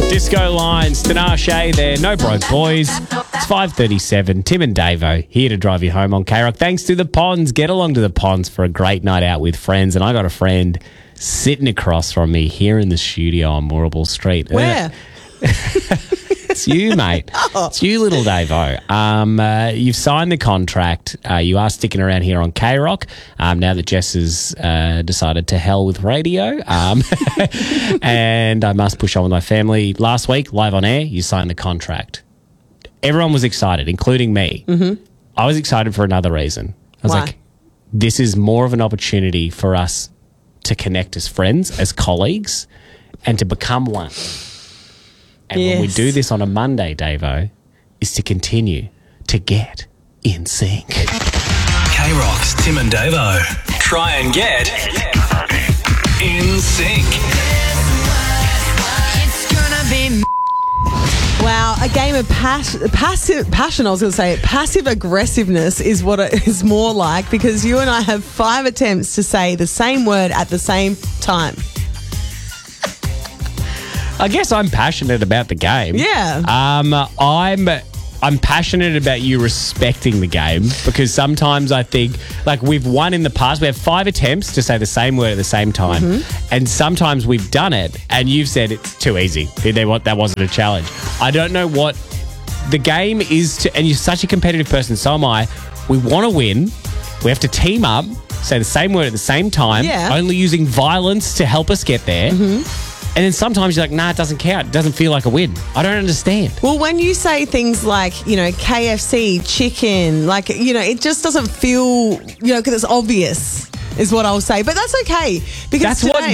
Disco Lines, Tinashe there, No Broke Boys. It's 5:37. Tim and Davo here to drive you home on K-Rock. Thanks to the Ponds. Get along to the Ponds for a great night out with friends. And I got a friend sitting across from me here in the studio on Moorabool Street. Where? It's you, mate. It's you, little Davo. You've signed the contract. You are sticking around here on K-Rock now that Jess has decided to hell with radio. And I must push on with my family. Last week, live on air, you signed the contract. Everyone was excited, including me. Mm-hmm. I was excited for another reason. I was like, this is more of an opportunity for us to connect as friends, as colleagues, and to become one. And when we do this on a Monday, Davo, is to continue to get in sync. K-Rock's Tim and Davo. Try and get in sync. Wow, a game of passive aggressiveness is what it is more like, because you and I have 5 attempts to say the same word at the same time. I guess I'm passionate about the game. Yeah. I'm passionate about you respecting the game, because sometimes I think, like, we've won in the past. We have 5 attempts to say the same word at the same time. Mm-hmm. And sometimes we've done it and you've said it's too easy. That wasn't a challenge. I don't know what the game is and you're such a competitive person, so am I. We want to win. We have to team up, say the same word at the same time, only using violence to help us get there. Mm-hmm. And then sometimes you're like, nah, it doesn't count. It doesn't feel like a win. I don't understand. Well, when you say things like, KFC, chicken, it just doesn't feel, because it's obvious is what I'll say. But that's okay. Because that's what